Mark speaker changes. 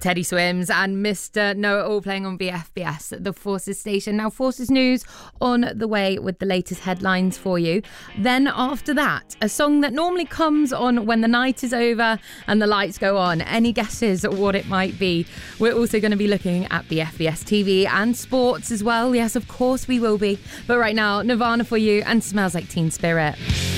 Speaker 1: Teddy Swims and Mr. Know-It-All playing on BFBS, the Forces station. Now, Forces News on the way with the latest headlines for you. Then after that, a song that normally comes on when the night is over and the lights go on. Any guesses at what it might be? We're also going to be looking at BFBS TV and sports as well. Yes, of course we will be. But right now, Nirvana for you and Smells Like Teen Spirit.